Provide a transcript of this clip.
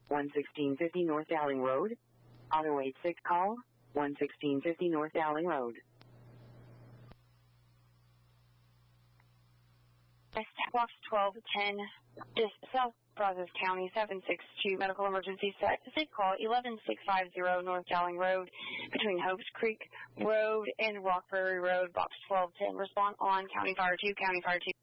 11650 North Dowling Road. Auto 86 call, 11650 North Dowling Road. Box 1210, South Brazos County, 762, medical emergency set. Safe call, 11650 North Dowling Road, between Hopes Creek Road and Rockberry Road, box 1210. Respond on County Fire 2, County Fire 2.